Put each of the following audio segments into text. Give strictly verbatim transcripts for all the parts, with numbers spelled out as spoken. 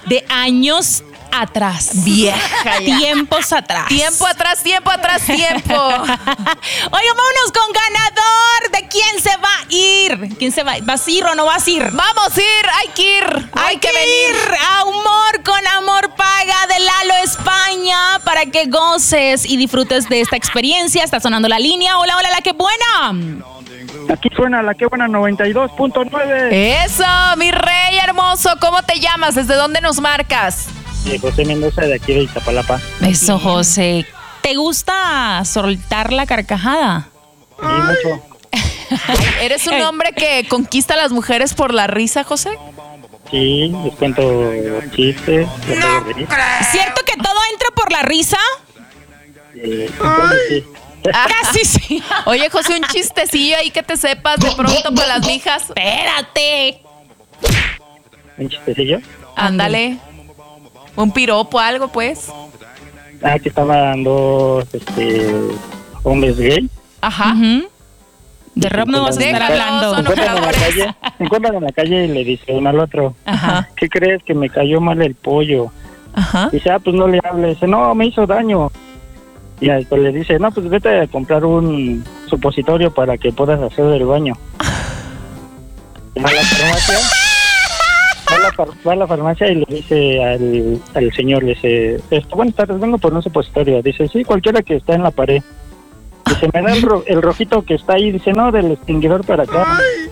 de años atrás. Vieja ya. Tiempos atrás. Tiempo atrás, tiempo atrás, tiempo. Oigan, vámonos con ganador. ¿De quién se va a ir? ¿Quién se va? ¿Vas a ir o no vas a ir? Vamos a ir, hay que ir, hay, hay que, que venir. Ir a Humor con Amor Paga de Lalo España para que goces y disfrutes de esta experiencia. Está sonando la línea. Hola, hola, la que buena. Aquí suena la que buena noventa y dos punto nueve. Eso, mi rey hermoso. ¿Cómo te llamas? ¿Desde dónde nos marcas? Eh, José Mendoza, de aquí de Iztapalapa. Eso, José. ¿Te gusta soltar la carcajada? Sí, mucho. Ay, ¿eres un hombre que conquista a las mujeres por la risa, José? Sí, les cuento chistes. No. ¿Cierto que todo entra por la risa? Eh, entonces, sí. Ah, casi sí. Oye, José, un chistecillo ahí que te sepas de pronto para las mijas. Espérate. ¿Un chistecillo? Ándale. Un piropo, algo, pues. Ah, que estaban dos este, hombres gay. Ajá. Uh-huh. De rap no vas a estar hablando. Se encuentran, en la calle, se encuentran en la calle y le dice uno al otro. Ajá. ¿Qué crees? Que me cayó mal el pollo. Ajá. Dice, ah, pues no le hables. Dice, no, me hizo daño. Y después le dice, no, pues vete a comprar un supositorio para que puedas hacer del baño. Va a la farmacia, va a la, far- va a la farmacia y le dice al, al señor, le dice, esto, buenas tardes, vengo por un supositorio. Dice, sí, cualquiera que está en la pared. Dice, me da el, ro- el rojito que está ahí. Dice, no, del extinguidor para acá.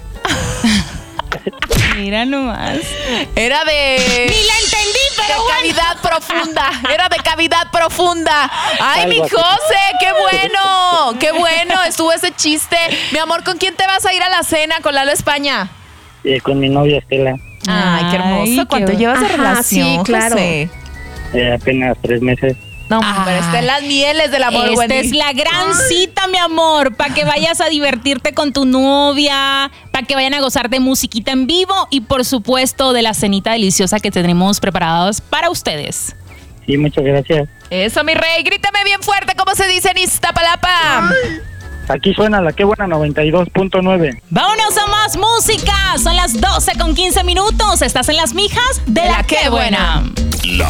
Mira nomás. Era de... Ni la entendí, pero de bueno. cavidad profunda. Era de cavidad profunda. Ay, mi Algo así. José, qué bueno. Qué bueno estuvo ese chiste. Mi amor, ¿con quién te vas a ir a la cena con Lalo España? Eh, con mi novia Estela, Ay, qué hermoso. Ay, ¿Cuánto qué- llevas de Ajá, relación, sí, claro. José? eh, apenas tres meses. No, Ay. pero está en las mieles del amor, Esta Wendy. es la gran cita, mi amor, para que vayas a divertirte con tu novia, para que vayan a gozar de musiquita en vivo y, por supuesto, de la cenita deliciosa que tenemos preparados para ustedes. Sí, muchas gracias. Eso, mi rey. Grítame bien fuerte, ¿cómo se dice en Iztapalapa? Aquí suena la que buena noventa y dos punto nueve. Vámonos a más música. Son las doce con quince minutos. Estás en las mijas de, De la, la que Qué buena. Buena. La